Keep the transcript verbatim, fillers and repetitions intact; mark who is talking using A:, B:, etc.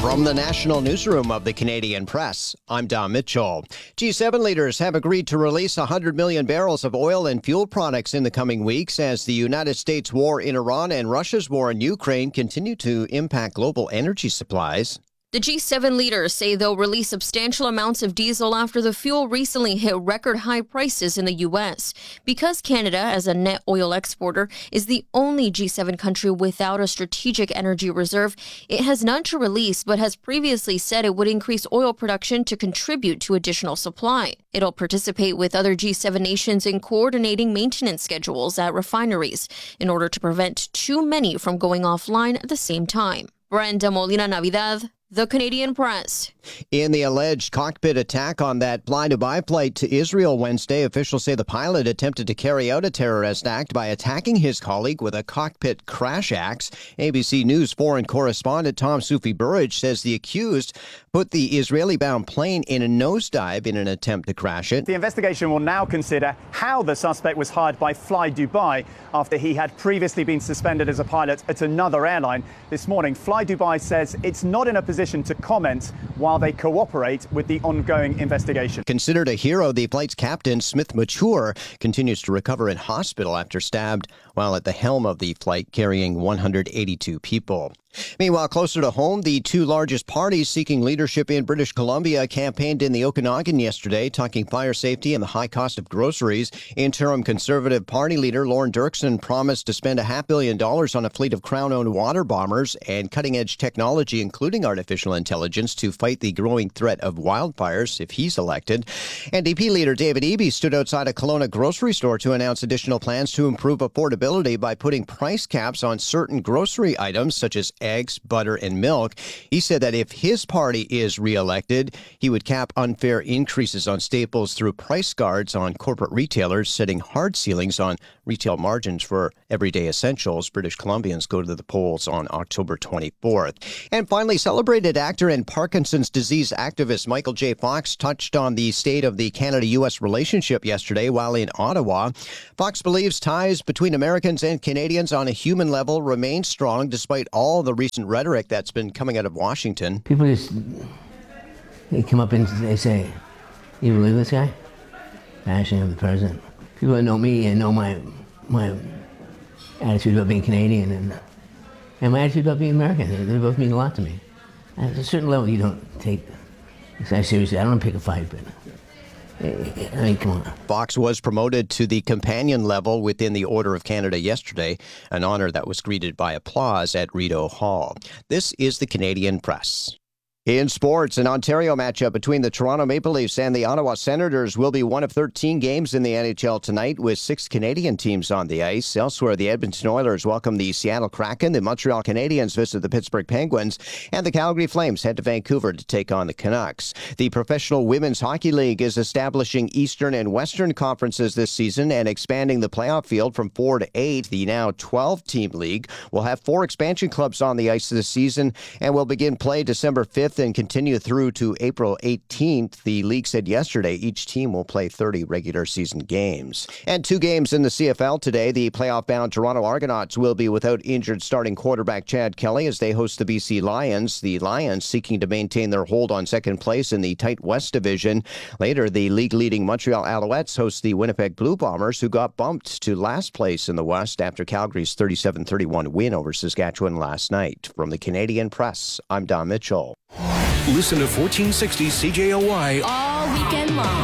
A: From the National Newsroom of the Canadian Press, I'm Don Mitchell. G seven leaders have agreed to release one hundred million barrels of oil and fuel products in the coming weeks as the United States' war in Iran and Russia's war in Ukraine continue to impact global energy supplies.
B: The G seven leaders say they'll release substantial amounts of diesel after the fuel recently hit record high prices in the U S. Because Canada, as a net oil exporter, is the only G seven country without a strategic energy reserve, it has none to release but has previously said it would increase oil production to contribute to additional supply. It'll participate with other G seven nations in coordinating maintenance schedules at refineries in order to prevent too many from going offline at the same time. Brenda Molina Navidad, The Canadian Press.
A: In the alleged cockpit attack on that Fly Dubai flight to Israel Wednesday, officials say the pilot attempted to carry out a terrorist act by attacking his colleague with a cockpit crash axe. A B C News foreign correspondent Tom Sufi Burridge says the accused put the Israeli-bound plane in a nosedive in an attempt to crash it.
C: The investigation will now consider how the suspect was hired by Fly Dubai after he had previously been suspended as a pilot at another airline. This morning, Fly Dubai says it's not in a position to comment while they cooperate with the ongoing investigation.
A: Considered a hero, the flight's captain, Smith Mature, continues to recover in hospital after stabbed while at the helm of the flight carrying one hundred eighty-two people. Meanwhile, closer to home, the two largest parties seeking leadership in British Columbia campaigned in the Okanagan yesterday, talking fire safety and the high cost of groceries. Interim Conservative Party leader Lorne Dirksen promised to spend a half billion dollars on a fleet of Crown-owned water bombers and cutting-edge technology, including artificial intelligence, to fight the growing threat of wildfires if he's elected. N D P leader David Eby stood outside a Kelowna grocery store to announce additional plans to improve affordability by putting price caps on certain grocery items, such as eggs, butter, and milk. He said that if his party is reelected, he would cap unfair increases on staples through price guards on corporate retailers, setting hard ceilings on retail margins for everyday essentials. British Columbians go to the polls on October twenty-fourth. And finally, celebrated actor and Parkinson's disease activist Michael J. Fox touched on the state of the Canada-U S relationship yesterday while in Ottawa. Fox believes ties between Americans and Canadians on a human level remain strong despite all the recent rhetoric that's been coming out of Washington.
D: People just, they come up and they say, "You believe this guy? Bashing of the president." People that know me and know my my attitude about being Canadian and and my attitude about being American, they both mean a lot to me. At a certain level, you don't take this guy seriously. I don't pick a fight, but I mean, come on.
A: Fox was promoted to the companion level within the Order of Canada yesterday, an honor that was greeted by applause at Rideau Hall. This is the Canadian Press. In sports, an Ontario matchup between the Toronto Maple Leafs and the Ottawa Senators will be one of thirteen games in the N H L tonight, with six Canadian teams on the ice. Elsewhere, the Edmonton Oilers welcome the Seattle Kraken, the Montreal Canadiens visit the Pittsburgh Penguins, and the Calgary Flames head to Vancouver to take on the Canucks. The Professional Women's Hockey League is establishing Eastern and Western conferences this season and expanding the playoff field from four to eight. The now twelve-team league will have four expansion clubs on the ice this season and will begin play December fifth and continue through to April eighteenth. The league said yesterday each team will play thirty regular season games. And two games in the C F L today. The playoff-bound Toronto Argonauts will be without injured starting quarterback Chad Kelly as they host the B C Lions. The Lions seeking to maintain their hold on second place in the tight West Division. Later, the league-leading Montreal Alouettes host the Winnipeg Blue Bombers, who got bumped to last place in the West after Calgary's thirty-seven thirty-one win over Saskatchewan last night. From the Canadian Press, I'm Don Mitchell.
E: Listen to fourteen sixty C J O Y
F: all weekend long.